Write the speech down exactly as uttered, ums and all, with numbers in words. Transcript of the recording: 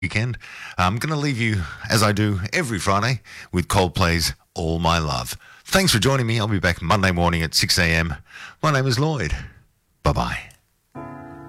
weekend. I'm going to leave you, as I do every Friday, with Coldplay's All My Love. Thanks for joining me. I'll be back Monday morning at six a.m. My name is Lloyd. Bye-bye.